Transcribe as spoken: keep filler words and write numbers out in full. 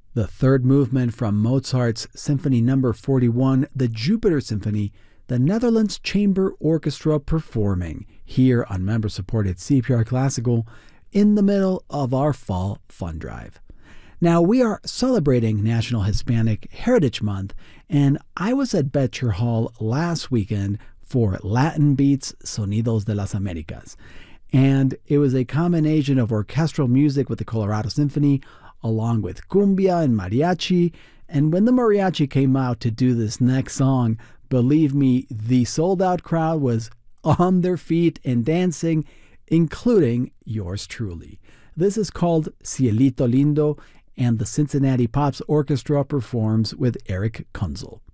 The third movement from Mozart's Symphony Number forty-one, the Jupiter Symphony, the Netherlands Chamber Orchestra performing here on member-supported C P R Classical in the middle of our Fall Fun Drive. Now, we are celebrating National Hispanic Heritage Month, and I was at Betcher Hall last weekend for Latin Beats Sonidos de las Americas. And it was a combination of orchestral music with the Colorado Symphony, along with cumbia and mariachi. And when the mariachi came out to do this next song, believe me, the sold-out crowd was on their feet and dancing, including yours truly. This is called Cielito Lindo, and the Cincinnati Pops Orchestra performs with Eric Kunzel.